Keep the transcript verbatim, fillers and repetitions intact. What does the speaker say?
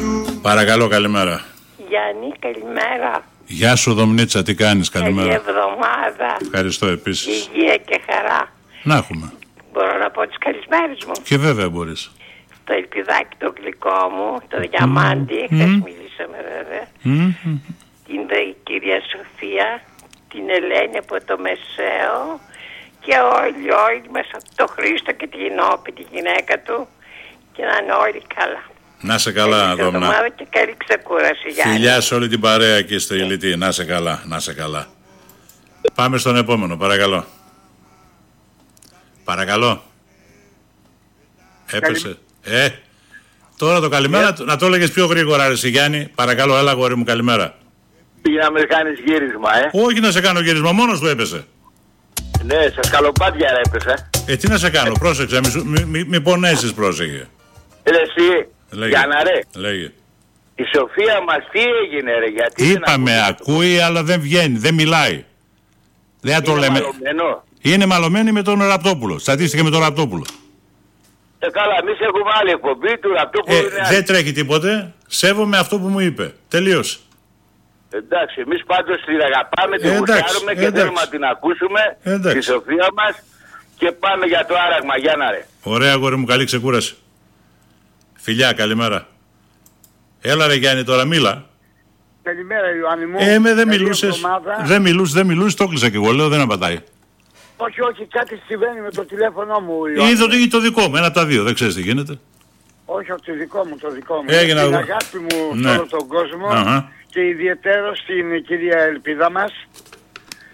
Παρακαλώ, καλημέρα. Γιάννη, καλημέρα. Γεια σου Δομνίτσα, τι κάνεις, καλημέρα. Καλή εβδομάδα. Ευχαριστώ επίσης. Υγεία και χαρά. Να έχουμε. Μπορώ να πω τις καλησπέρες μου. Και βέβαια μπορείς. Το ελπιδάκι το γλυκό μου, το διαμάντι, mm. χθες μιλήσαμε βέβαια. Mm. Την δε, κυρία Σοφία, την Ελένη από το Μεσαίο και όλοι όλοι μέσα, το Χρήστο και την Ινώπη, τη γυναίκα του, και να είναι όλοι καλά. Να σε καλά, Δόμνα. Και καλή ξεκούραση, Γιάννη. Φιλιά σε όλη την παρέα εκεί στο Ηλιτή. Να σε καλά, να σε καλά. Πάμε στον επόμενο, παρακαλώ. Παρακαλώ. Έπεσε. Ε, τώρα το καλημέρα, yeah. να το έλεγες πιο γρήγορα, ρε Γιάννη. Παρακαλώ, έλα γόρι μου, καλημέρα. Πήγε να με κάνεις γύρισμα, ε. Όχι να σε κάνω γύρισμα, μόνος του έπεσε. Ναι, σε σκαλοπάτια έπεσε. Ε, τι να σε κάνω, πρόσεξε, μη, μη, μη, μη πονέσεις, πρόσεχε. Ρε εσύ, για να ρε. Λέγε. Η Σοφία μας τι έγινε ρε, γιατί... Είπαμε, ακούει αλλά δεν βγαίνει, δεν μιλάει. Δεν το λέμε. Μαλωμένο. Είναι μαλωμένη με τον Ραπτόπουλο, στατίστηκε με τον Ραπτόπουλο. Ε, καλά, εμείς έχουμε άλλη εκπομπή του Ραπτόπουλου. Ε, δεν τρέχει τίποτε, σέβομαι αυτό που μου είπε, τελείωσε. Εντάξει, εμείς πάντως την αγαπάμε, την γουστάρουμε και εντάξει. θέλουμε να την ακούσουμε, εντάξει. τη Σοφία μας, και πάμε για το άραγμα, για να ρε. Ωραία αγόρι μου, καλή ξεκούραση. Φιλιά, καλημέρα. Έλα ρε Γιάννη τώρα, μίλα. Καλημέρα Ιωάννη μου. Ε, με δεν μιλούσες, δεν μιλούσες, δεν μιλούσες, το κλείσα και εγώ, λέω δεν απαντάει. Όχι, όχι, κάτι συμβαίνει με το τηλέφωνο μου, Ιωάννη. Ή το, ή το δικό μου, ένα από τα δύο, δεν ξέρεις τι γίνεται. Όχι, όχι, το δικό μου, το δικό μου. Έγινε την αγώ... αγάπη μου ναι. σε όλο τον κόσμο. Uh-huh. Και ιδιαίτερο στην κυρία Ελπίδα μας.